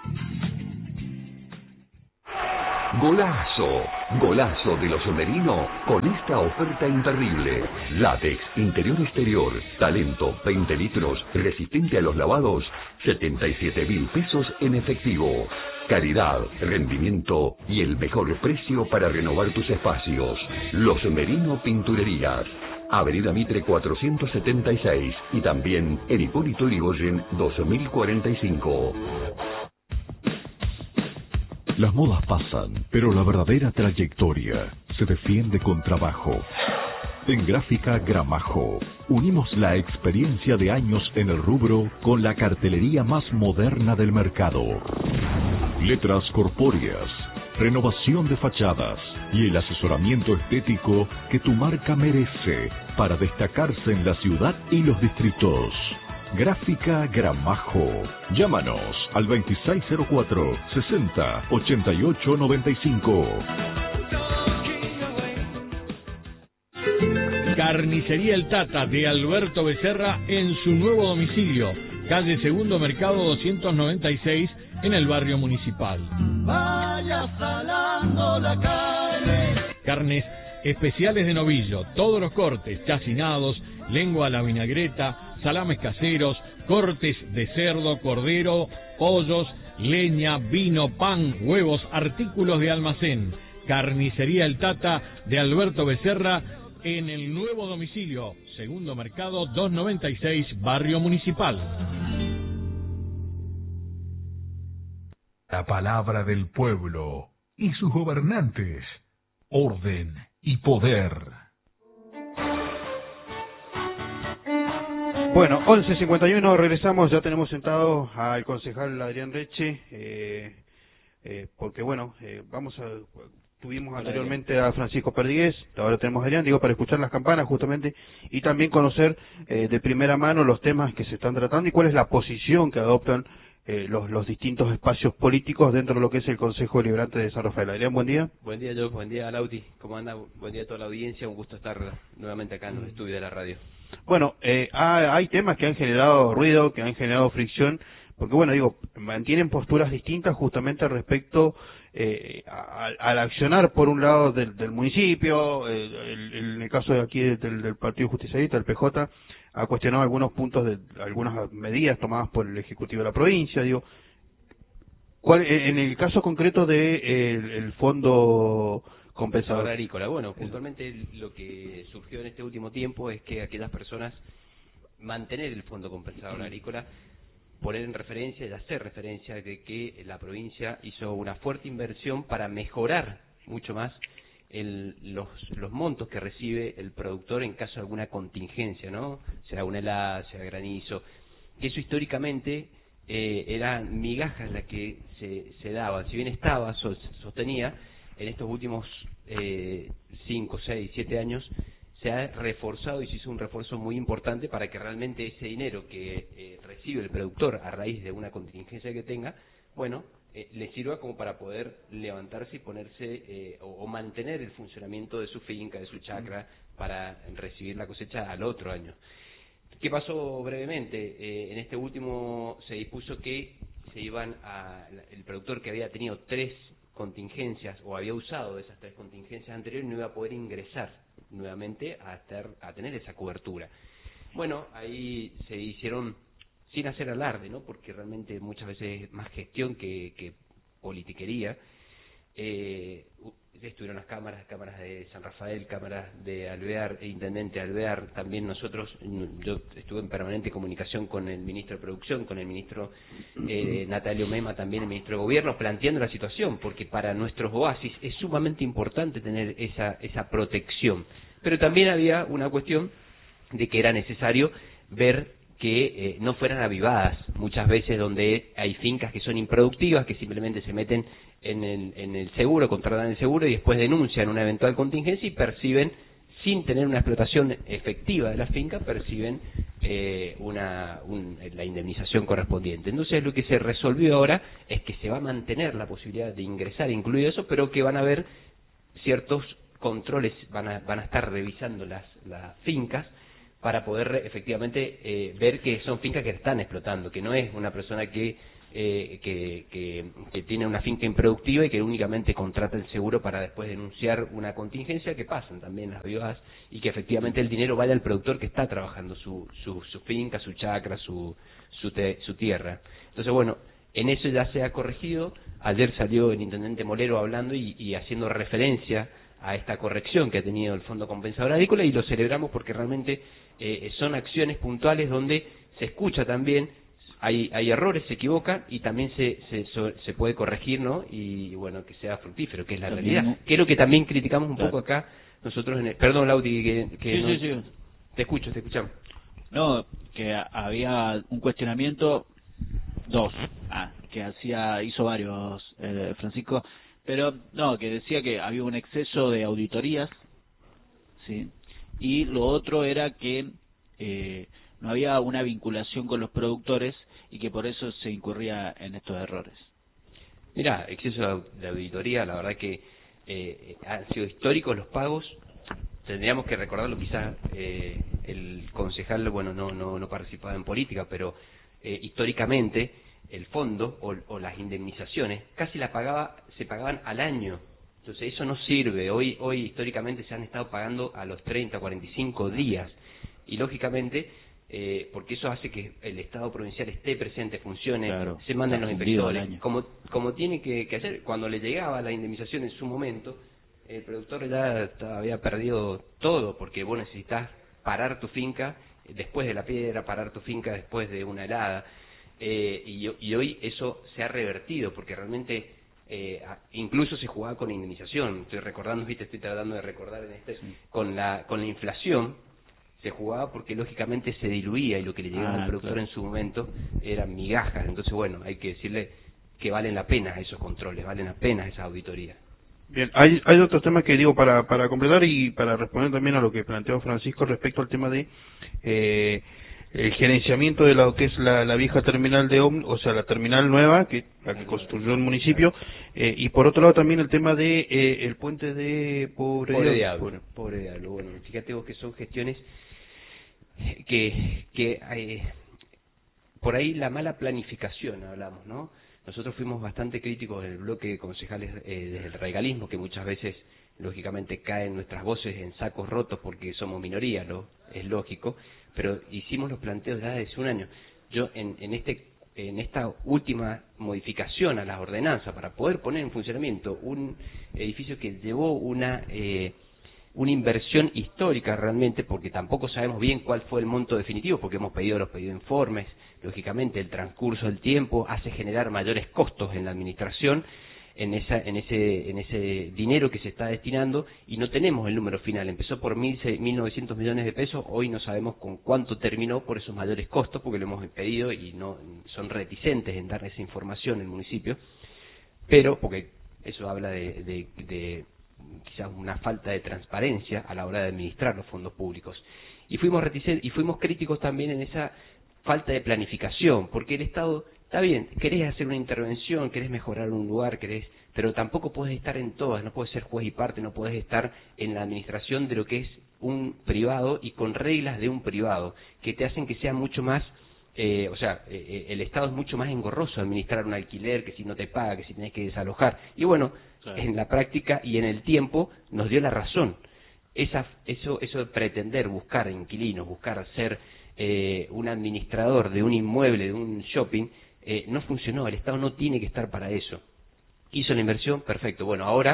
Golazo, golazo de los Merino con esta oferta imperdible. Látex, interior-exterior, talento, 20 litros, resistente a los lavados, 77.000 pesos en efectivo. Calidad, rendimiento y el mejor precio para renovar tus espacios. Los Merino Pinturerías. Avenida Mitre 476 y también en Hipólito Yrigoyen 2045.
Las modas pasan, pero la verdadera trayectoria se defiende con trabajo. En Gráfica Gramajo, unimos la experiencia de años en el rubro con la cartelería más moderna del mercado. Letras corpóreas, renovación de fachadas y el asesoramiento estético que tu marca merece para destacarse en la ciudad y los distritos. Gráfica Gramajo. Llámanos al 2604-60-8895.
Carnicería El Tata de Alberto Becerra en su nuevo domicilio, calle Segundo Mercado 296 en el barrio Municipal.
Vaya salando la calle.
Carnes especiales de novillo, todos los cortes, chacinados, lengua a la vinagreta, salames caseros, cortes de cerdo, cordero, pollos, leña, vino, pan, huevos, artículos de almacén. Carnicería El Tata de Alberto Becerra en el nuevo domicilio, Segundo Mercado 296, barrio Municipal.
La palabra del pueblo y sus gobernantes, orden y poder.
Bueno, 11:51, regresamos, ya tenemos sentado al concejal Adrián Reche, porque bueno, tuvimos anteriormente a Francisco Perdigués, ahora tenemos a Adrián, para escuchar las campanas justamente, y también conocer de primera mano los temas que se están tratando y cuál es la posición que adoptan los distintos espacios políticos dentro de lo que es el Consejo Deliberante de San Rafael. Adrián, buen día.
Buen día, Joe. Buen día, Lauti. ¿Cómo anda? Buen día a toda la audiencia. Un gusto estar nuevamente acá en los estudios de la radio.
Bueno, hay temas que han generado ruido, que han generado fricción, porque bueno, mantienen posturas distintas justamente respecto al accionar por un lado del municipio, en el caso de aquí del Partido Justicialista, el PJ, ha cuestionado algunos puntos de algunas medidas tomadas por el Ejecutivo de la provincia. En el caso concreto de el fondo compensador
agrícola, bueno, puntualmente lo que surgió en este último tiempo es que aquellas personas mantener el fondo compensador agrícola, poner en referencia y hacer referencia de que la provincia hizo una fuerte inversión para mejorar mucho más los montos que recibe el productor en caso de alguna contingencia, ¿no? Sea una helada, sea granizo, que eso históricamente eran migajas las que se daban, si bien sostenía, en estos últimos 5, 6, 7 años se ha reforzado y se hizo un refuerzo muy importante para que realmente ese dinero que recibe el productor a raíz de una contingencia que tenga, bueno, le sirva como para poder levantarse y ponerse o mantener el funcionamiento de su finca, de su chacra, para recibir la cosecha al otro año. ¿Qué pasó brevemente? En este último se dispuso que el productor que había tenido 3 contingencias o había usado esas 3 contingencias anteriores no iba a poder ingresar nuevamente a tener esa cobertura. Bueno, ahí se hicieron sin hacer alarde, ¿no? Porque realmente muchas veces es más gestión que politiquería. estuvieron las cámaras de San Rafael, cámaras de Alvear, intendente de Alvear, también nosotros, yo estuve en permanente comunicación con el ministro de Producción, con el ministro Natalio Mema, también el ministro de Gobierno, planteando la situación, porque para nuestros oasis es sumamente importante tener esa protección. Pero también había una cuestión de que era necesario ver que no fueran avivadas, muchas veces donde hay fincas que son improductivas, que simplemente se meten en el seguro, contratan el seguro y después denuncian una eventual contingencia y perciben, sin tener una explotación efectiva de la finca, perciben la indemnización correspondiente. Entonces lo que se resolvió ahora es que se va a mantener la posibilidad de ingresar, incluido eso, pero que van a haber ciertos controles, van a estar revisando las fincas para poder efectivamente ver que son fincas que están explotando, que no es una persona que tiene una finca improductiva y que únicamente contrata el seguro para después denunciar una contingencia, que pasan también las avivadas, y que efectivamente el dinero vaya al productor que está trabajando su finca, su chacra, su tierra. Entonces, bueno, en eso ya se ha corregido. Ayer salió el intendente Molero hablando y haciendo referencia a esta corrección que ha tenido el Fondo Compensador Agrícola, y lo celebramos porque realmente son acciones puntuales donde se escucha también, hay errores, se equivocan y también se puede corregir, ¿no? Y bueno, que sea fructífero, que es la realidad. Que es lo que también criticamos un poco acá nosotros perdón, Laudi, que
sí.
Te escuchamos.
No, que había un cuestionamiento, que hizo varios, Francisco, pero no, que decía que había un exceso de auditorías, sí, y lo otro era que no había una vinculación con los productores y que por eso se incurría en estos errores.
Mirá, exceso de auditoría, la verdad que han sido históricos los pagos. Tendríamos que recordarlo, quizás el concejal, bueno, no participaba en política, pero históricamente el fondo o las indemnizaciones casi se pagaban al año. Entonces eso no sirve. Hoy históricamente se han estado pagando a los 30, 45 días. Y lógicamente, porque eso hace que el Estado provincial esté presente, funcione, claro, se manden los inspectores. Como tiene que hacer, cuando le llegaba la indemnización en su momento, el productor ya había perdido todo, porque vos necesitas parar tu finca después de la piedra, parar tu finca después de una helada. Y hoy eso se ha revertido, porque realmente incluso se jugaba con indemnización. Estoy tratando de recordar con la inflación se jugaba, porque lógicamente se diluía y lo que le llegaba al productor en su momento eran migajas. Entonces, bueno, hay que decirle que valen la pena esos controles, valen la pena esas auditorías.
Bien, hay otros temas que digo para completar y para responder también a lo que planteó Francisco respecto al tema de el gerenciamiento de lo que es la vieja terminal de ómnibus, o sea, la terminal nueva, la que construyó el municipio, y por otro lado también el tema de el puente de Pobre Diablo.
Bueno, fíjate vos que son gestiones que por ahí la mala planificación hablamos, ¿no? Nosotros fuimos bastante críticos en el bloque de concejales desde el radicalismo, que muchas veces lógicamente caen nuestras voces en sacos rotos porque somos minoría, es lógico, pero hicimos los planteos ya desde un año. Yo en esta última modificación a las ordenanzas para poder poner en funcionamiento un edificio que llevó una inversión histórica realmente, porque tampoco sabemos bien cuál fue el monto definitivo, porque hemos pedido informes. Lógicamente el transcurso del tiempo hace generar mayores costos en la administración, en ese dinero que se está destinando, y no tenemos el número final. Empezó por 1.900 millones de pesos, hoy no sabemos con cuánto terminó por esos mayores costos, porque lo hemos pedido y no son reticentes en dar esa información el municipio, pero porque eso habla de quizás una falta de transparencia a la hora de administrar los fondos públicos. Y fuimos reticentes y fuimos críticos también en esa falta de planificación, porque el Estado, está bien, querés hacer una intervención, querés mejorar un lugar, pero tampoco podés estar en todas, no podés ser juez y parte, no podés estar en la administración de lo que es un privado y con reglas de un privado, que te hacen que sea mucho más, el Estado es mucho más engorroso administrar un alquiler, que si no te paga, que si tenés que desalojar. Y bueno, claro, en la práctica y en el tiempo nos dio la razón. Eso de pretender buscar inquilinos, buscar ser un administrador de un inmueble, de un shopping, no funcionó. El Estado no tiene que estar para eso. Hizo la inversión, perfecto. Bueno, ahora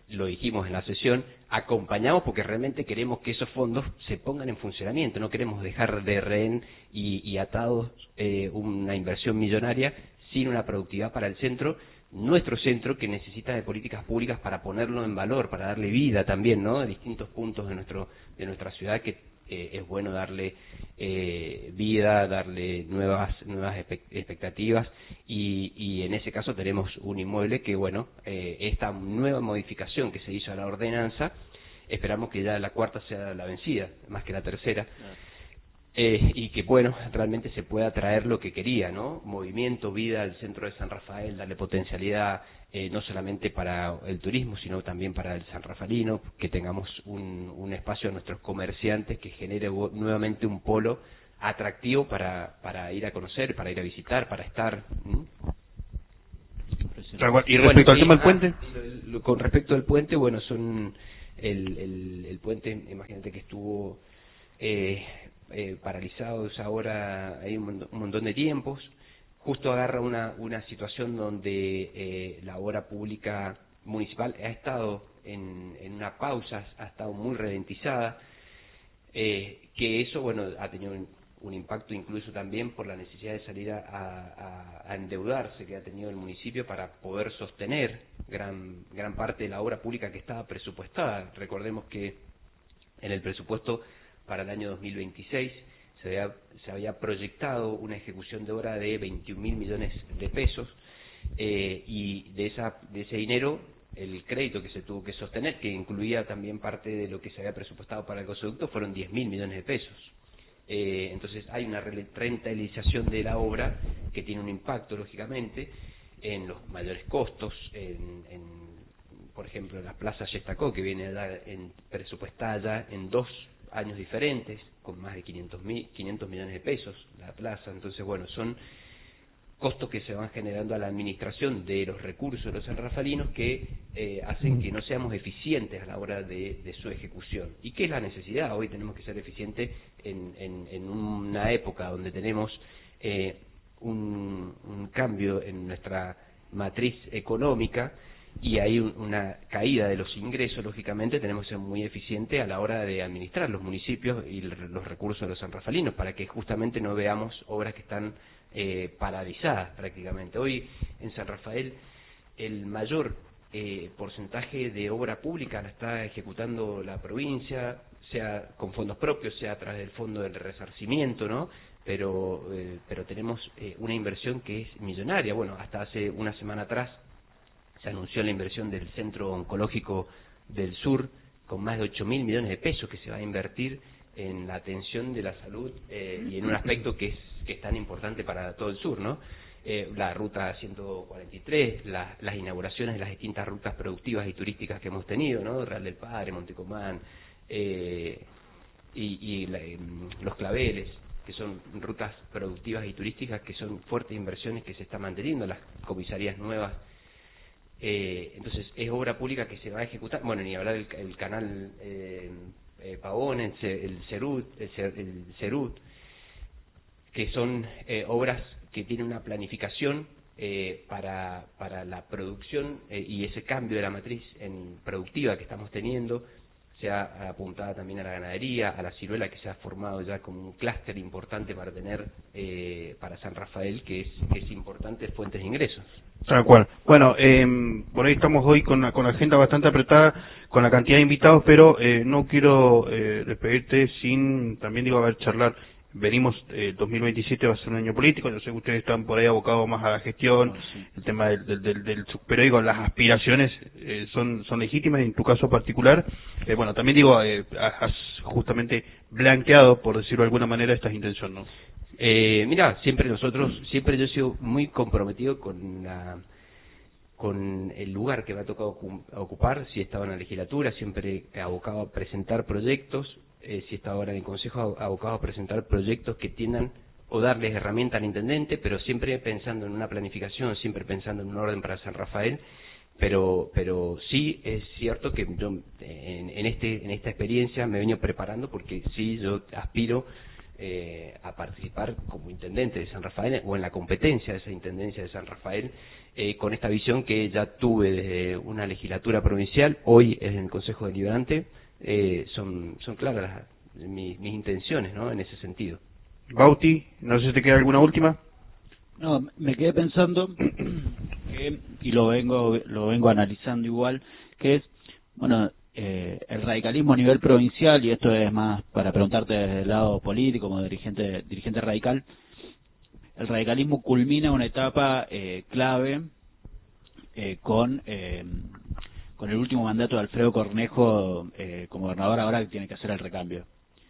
lo dijimos en la sesión, acompañamos porque realmente queremos que esos fondos se pongan en funcionamiento, no queremos dejar de rehén y atados una inversión millonaria sin una productividad para el centro, nuestro centro que necesita de políticas públicas para ponerlo en valor, para darle vida también, ¿no? A distintos puntos de nuestra ciudad que es bueno darle vida, darle nuevas expectativas y en ese caso tenemos un inmueble que, bueno, esta nueva modificación que se hizo a la ordenanza, esperamos que ya la cuarta sea la vencida, más que la tercera. Y que, bueno, realmente se pueda traer lo que quería, ¿no? Movimiento, vida al centro de San Rafael, darle potencialidad no solamente para el turismo, sino también para el sanrafaelino, que tengamos un espacio a nuestros comerciantes que genere nuevamente un polo atractivo para ir a conocer, para ir a visitar, para estar.
¿Y respecto al tema del puente?
Con respecto al puente, bueno, son el puente, imagínate que estuvo paralizados ahora hay un montón de tiempos, justo agarra una situación donde la obra pública municipal ha estado en una pausa, ha estado muy ralentizada, que eso, bueno, ha tenido un impacto incluso también por la necesidad de salir a endeudarse que ha tenido el municipio para poder sostener gran parte de la obra pública que estaba presupuestada. Recordemos que en el presupuesto para el año 2026 se había proyectado una ejecución de obra de 21.000 millones de pesos y de ese dinero el crédito que se tuvo que sostener, que incluía también parte de lo que se había presupuestado para el gasoducto, fueron 10.000 millones de pesos. Entonces hay una rentabilización de la obra que tiene un impacto, lógicamente, en los mayores costos, por ejemplo, en la Plaza Yestacó, que viene presupuestada ya en 2 años diferentes, con más de 500 millones de pesos la plaza. Entonces, bueno, son costos que se van generando a la administración de los recursos de los sanrafalinos que hacen que no seamos eficientes a la hora de su ejecución. ¿Y qué es la necesidad? Hoy tenemos que ser eficientes en una época donde tenemos un cambio en nuestra matriz económica y hay una caída de los ingresos, lógicamente tenemos que ser muy eficientes a la hora de administrar los municipios y los recursos de los sanrafalinos para que justamente no veamos obras que están paralizadas prácticamente. Hoy en San Rafael el mayor porcentaje de obra pública la está ejecutando la provincia, sea con fondos propios, sea a través del fondo del resarcimiento, ¿no? Pero tenemos una inversión que es millonaria. Bueno, hasta hace una semana atrás se anunció la inversión del Centro Oncológico del Sur con más de 8.000 millones de pesos que se va a invertir en la atención de la salud y en un aspecto que es tan importante para todo el sur, ¿no? La ruta 143, las inauguraciones de las distintas rutas productivas y turísticas que hemos tenido, ¿no? Real del Padre, Montecomán, los Claveles, que son rutas productivas y turísticas que son fuertes inversiones que se están manteniendo, las comisarías nuevas. Entonces es obra pública que se va a ejecutar, bueno, ni hablar del canal Pavón, el Cerut, que son obras que tienen una planificación para la producción y ese cambio de la matriz productiva que estamos teniendo, sea apuntada también a la ganadería, a la ciruela, que se ha formado ya como un clúster importante para tener para San Rafael, que es importante fuentes de ingresos.
Tal cual. Bueno, por ahí estamos hoy con la agenda bastante apretada, con la cantidad de invitados, pero no quiero despedirte sin también charlar. Venimos, 2027 va a ser un año político, yo sé que ustedes están por ahí abocados más a la gestión, el tema pero digo, las aspiraciones son legítimas, en tu caso particular, bueno, también digo, has justamente blanqueado, por decirlo de alguna manera, estas intenciones, ¿no?
Mira, siempre yo he sido muy comprometido con el lugar que me ha tocado ocupar, si he estado en la legislatura, siempre he abocado a presentar proyectos, si está ahora en el Consejo, abocado a presentar proyectos que tiendan o darles herramientas al intendente, pero siempre pensando en una planificación, siempre pensando en un orden para San Rafael, pero sí es cierto que yo en esta experiencia me he venido preparando porque sí, yo aspiro a participar como intendente de San Rafael o en la competencia de esa intendencia de San Rafael, con esta visión que ya tuve desde una legislatura provincial, hoy en el Consejo Deliberante. Son claras mis intenciones, ¿no?, en ese sentido.
Bauti, no sé si te queda alguna última.
No, me quedé pensando que, y lo vengo analizando igual, que es, bueno, el radicalismo a nivel provincial, y esto es más para preguntarte desde el lado político, como dirigente radical, el radicalismo culmina una etapa clave con el último mandato de Alfredo Cornejo como gobernador, ahora que tiene que hacer el recambio.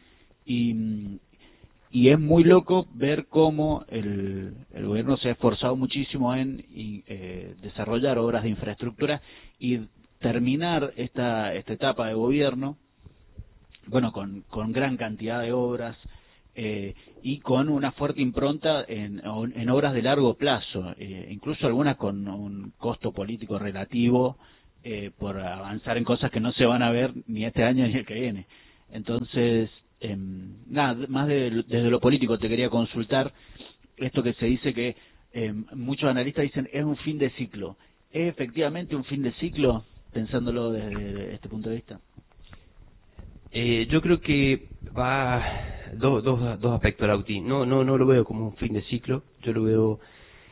Y es muy loco ver cómo el gobierno se ha esforzado muchísimo en desarrollar obras de infraestructura y terminar esta etapa de gobierno, bueno, con gran cantidad de obras y con una fuerte impronta en obras de largo plazo, incluso algunas con un costo político relativo, por avanzar en cosas que no se van a ver ni este año ni el que viene. Entonces, nada, más desde lo político te quería consultar esto que se dice que muchos analistas dicen es un fin de ciclo. ¿Es efectivamente un fin de ciclo, pensándolo desde este punto de vista?
Yo creo que va dos aspectos, Lauti. No lo veo como un fin de ciclo. Yo lo veo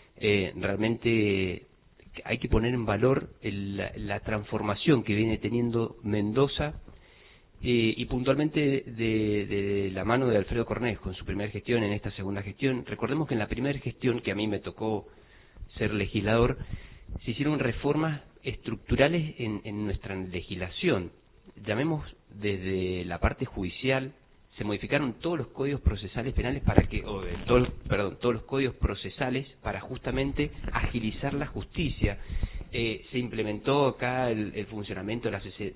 realmente que hay que poner en valor la transformación que viene teniendo Mendoza, y puntualmente de la mano de Alfredo Cornejo en su primera gestión, en esta segunda gestión. Recordemos que en la primera gestión, que a mí me tocó ser legislador, se hicieron reformas estructurales en nuestra legislación. Llamemos desde la parte judicial, se modificaron todos los códigos procesales penales todos los códigos procesales para justamente agilizar la justicia. Se implementó acá el funcionamiento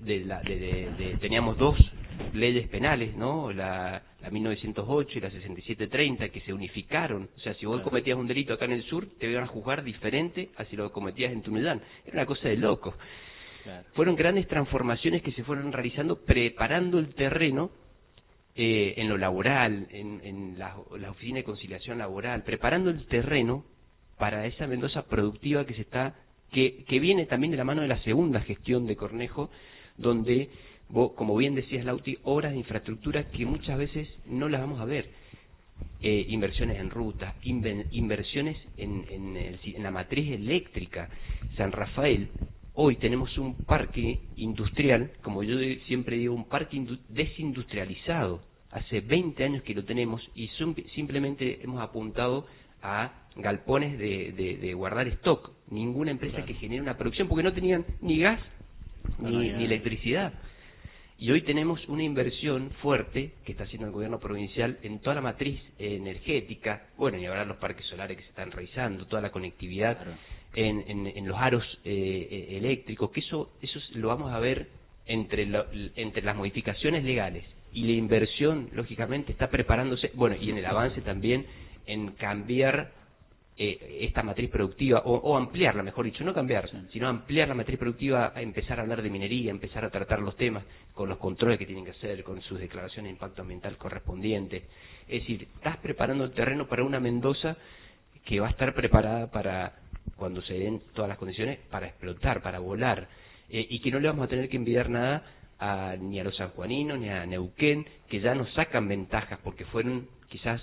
teníamos dos leyes penales, ¿no? La 1908 y la 6730, que se unificaron. O sea, si vos cometías un delito acá en el sur, te iban a juzgar diferente a si lo cometías en Tunuyán. Era una cosa de loco. Claro. Fueron grandes transformaciones que se fueron realizando, preparando el terreno en lo laboral, en la oficina de conciliación laboral, preparando el terreno para esa Mendoza productiva que viene también de la mano de la segunda gestión de Cornejo, donde vos, como bien decías, Lauti, obras de infraestructura que muchas veces no las vamos a ver. Inversiones en rutas, inversiones en la matriz eléctrica. San Rafael, hoy tenemos un parque industrial, como yo siempre digo, un parque desindustrializado. Hace 20 años que lo tenemos y simplemente hemos apuntado a galpones de guardar stock. Ninguna empresa que genere una producción, porque no tenían ni gas ni electricidad. Y hoy tenemos una inversión fuerte que está haciendo el gobierno provincial en toda la matriz energética, bueno, y ahora los parques solares que se están realizando, toda la conectividad, en los aros eléctricos, que eso lo vamos a ver entre las modificaciones legales y la inversión, lógicamente, está preparándose, bueno, y en el avance también en cambiar esta matriz productiva, o ampliarla, mejor dicho, no cambiar, sino ampliar la matriz productiva, a empezar a hablar de minería, empezar a tratar los temas con los controles que tienen que hacer, con sus declaraciones de impacto ambiental correspondientes. Es decir, estás preparando el terreno para una Mendoza que va a estar preparada para, cuando se den todas las condiciones, para explotar, para volar, y que no le vamos a tener que envidiar nada ni a los sanjuaninos, ni a Neuquén, que ya nos sacan ventajas, porque fueron quizás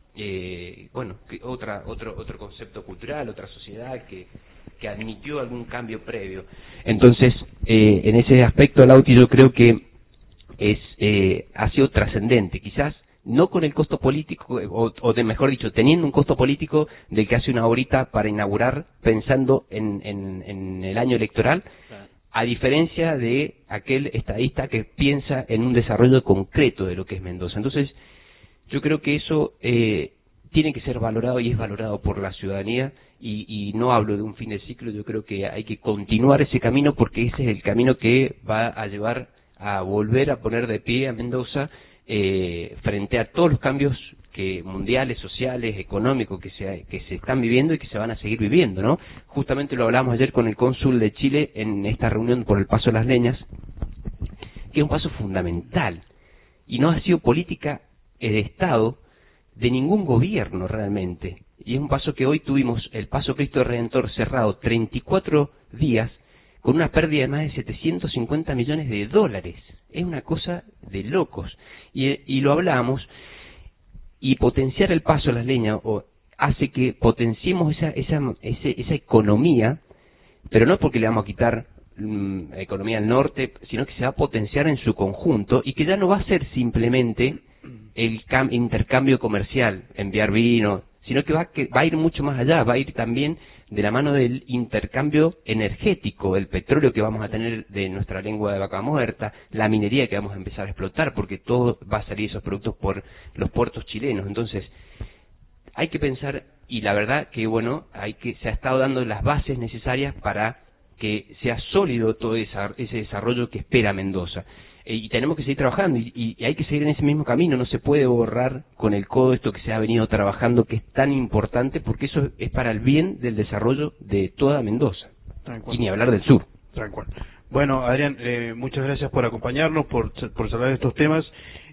otro concepto cultural, otra sociedad que admitió algún cambio previo. Entonces, en ese aspecto, Lauti, yo creo que ha sido trascendente, quizás no con el costo político, mejor dicho, teniendo un costo político de que hace una horita para inaugurar, pensando en el año electoral, a diferencia de aquel estadista que piensa en un desarrollo concreto de lo que es Mendoza. Entonces, yo creo que eso tiene que ser valorado y es valorado por la ciudadanía, y no hablo de un fin de ciclo. Yo creo que hay que continuar ese camino, porque ese es el camino que va a llevar a volver a poner de pie a Mendoza frente a todos los cambios mundiales, sociales, económicos que se están viviendo y que se van a seguir viviendo, ¿no? Justamente lo hablamos ayer con el cónsul de Chile en esta reunión por el Paso de las Leñas, que es un paso fundamental, y no ha sido política de Estado de ningún gobierno realmente. Y es un paso que hoy tuvimos, el Paso Cristo Redentor cerrado 34 días con una pérdida de más de 750 millones de dólares. Es una cosa de locos. Y lo hablamos, y potenciar el paso a las leñas hace que potenciemos esa economía, pero no porque le vamos a quitar economía al norte, sino que se va a potenciar en su conjunto y que ya no va a ser simplemente el intercambio comercial, enviar vino, sino que va a ir mucho más allá, va a ir también de la mano del intercambio energético, el petróleo que vamos a tener de nuestra lengua de vaca muerta, la minería que vamos a empezar a explotar, porque todo va a salir esos productos por los puertos chilenos. Entonces, hay que pensar, y la verdad que bueno, se ha estado dando las bases necesarias para que sea sólido todo ese desarrollo que espera Mendoza. Y tenemos que seguir trabajando, y hay que seguir en ese mismo camino. No se puede borrar con el codo esto que se ha venido trabajando, que es tan importante, porque eso es para el bien del desarrollo de toda Mendoza, y ni hablar del sur.
Bueno, Adrián, muchas gracias por acompañarnos, por hablar de estos temas.